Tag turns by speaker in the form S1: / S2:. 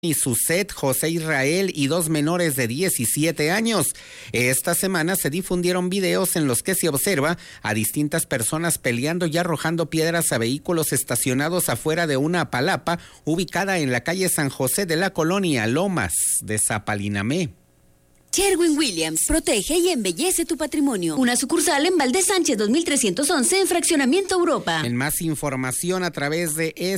S1: y Suset, José Israel y 2 menores de 17 años. Esta semana se difundieron videos en los que se observa a distintas personas peleando y arrojando piedras a vehículos estacionados afuera de una palapa ubicada en la calle San José de la colonia Lomas de Zapalinamé.
S2: Sherwin-Williams, protege y embellece tu patrimonio. Una sucursal en Valdez Sánchez 2311 en Fraccionamiento Europa.
S1: En más información a través de